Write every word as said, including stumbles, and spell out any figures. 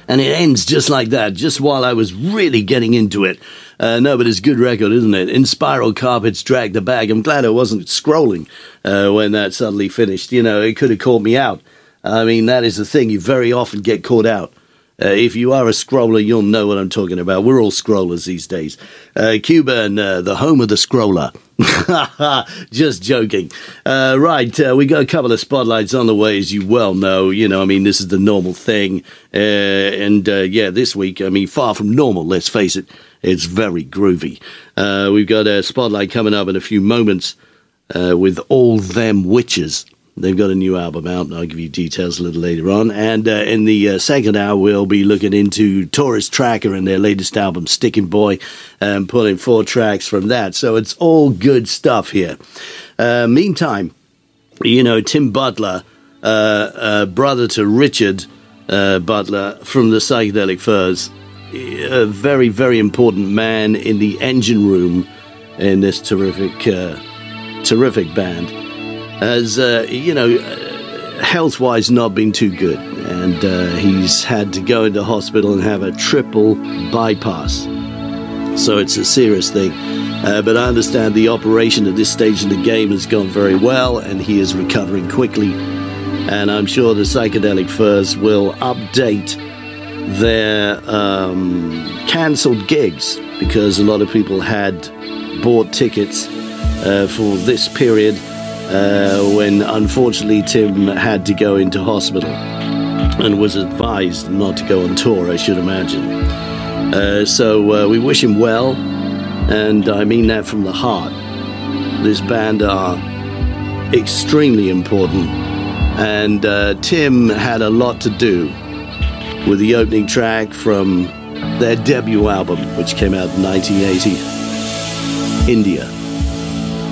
And it ends just like that, just while I was really getting into it. Uh, no, but it's a good record, isn't it? In Spiral Carpets, Drag the Bag. I'm glad I wasn't scrolling uh, when that suddenly finished. You know, it could have caught me out. I mean, that is the thing. You very often get caught out. Uh, if you are a scroller, you'll know what I'm talking about. We're all scrollers these days. Uh, Cuba and uh, the home of the scroller. Just joking. Uh, right, uh, we got a couple of spotlights on the way, as you well know. You know, I mean, this is the normal thing. Uh, and, uh, yeah, this week, I mean, far from normal, let's face it. It's very groovy. Uh, we've got a spotlight coming up in a few moments uh, with All Them Witches. They've got a new album out, and I'll give you details a little later on. And uh, in the uh, second hour, we'll be looking into Tourist Tracker and their latest album, Sticking Boy, and pulling four tracks from that. So it's all good stuff here. Uh, meantime, you know, Tim Butler, uh, uh, brother to Richard uh, Butler from the Psychedelic Furs, a very, very important man in the engine room in this terrific, uh, terrific band. Has, uh, you know, uh, health-wise not been too good. And uh, he's had to go into hospital and have a triple bypass. So it's a serious thing. Uh, but I understand the operation at this stage in the game has gone very well, and he is recovering quickly. And I'm sure the Psychedelic Furs will update their um, cancelled gigs, because a lot of people had bought tickets uh, for this period. Uh, when unfortunately Tim had to go into hospital and was advised not to go on tour, I should imagine. Uh, so uh, we wish him well, and I mean that from the heart. This band are extremely important, and uh, Tim had a lot to do with the opening track from their debut album, which came out in nineteen eighty, India.